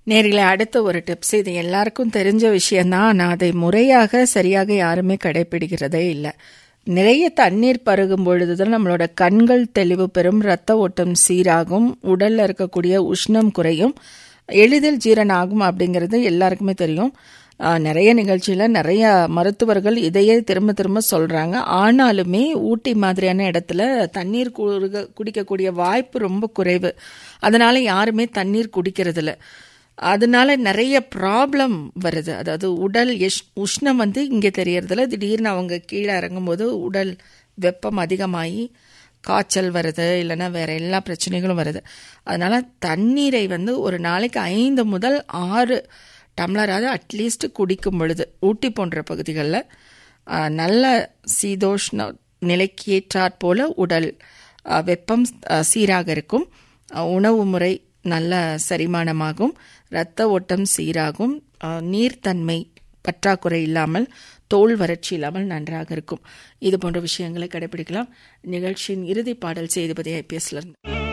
நேரில் அடுத்த ஒரு டிப்ஸ், இது எல்லாருக்கும் தெரிஞ்ச விஷயம்தான். ஆனால் அதை முறையாக சரியாக யாருமே கடைபிடிக்கிறதே இல்லை. நிறைய தண்ணீர் பருகும் பொழுதுதான் நம்மளோட கண்கள் தெளிவு பெறும், இரத்த ஓட்டம் சீராகும், உடல்ல இருக்கக்கூடிய உஷ்ணம் குறையும், எளிதில் ஜீரணம் ஆகும் அப்படிங்கிறது எல்லாருக்குமே தெரியும். நிறைய நிகழ்ச்சியில் நிறைய மருத்துவர்கள் இதையே திரும்ப திரும்ப சொல்கிறாங்க. ஆனாலுமே ஊட்டி மாதிரியான இடத்துல தண்ணீர் குடிக்கக்கூடிய வாய்ப்பு ரொம்ப குறைவு. அதனால யாருமே தண்ணீர் குடிக்கிறதில்ல. அதனால நிறைய ப்ராப்ளம் வருது. அதாவது உடல் உஷ்ணம் இங்கே தெரியறதில்ல. திடீர்னு அவங்க கீழே இறங்கும்போது உடல் வெப்பம் அதிகமாகி காய்ச்சல் வருது, இல்லைன்னா வேற எல்லா பிரச்சனைகளும் வருது. அதனால தண்ணீரை ஒரு நாளைக்கு 5 முதல் 6 டம்ளராவது அட்லீஸ்ட் குடிக்கும் பொழுது ஊட்டி போன்ற பகுதிகளில் நல்ல சீதோஷ்ண நிலைக்கு ஏற்றாற் போல உடல் வெப்பம் சீராக இருக்கும், உணவு முறை நல்ல செரிமானமாகும், இரத்த ஓட்டம் சீராகும், நீர்த்தன்மை பற்றாக்குறை இல்லாமல், தோல் வறட்சி இல்லாமல் நன்றாக இருக்கும். இது போன்ற விஷயங்களை கடைபிடிக்கலாம். நிகழ்ச்சியின் இறுதி பாடல் சேதுபதி IPSல இருந்து.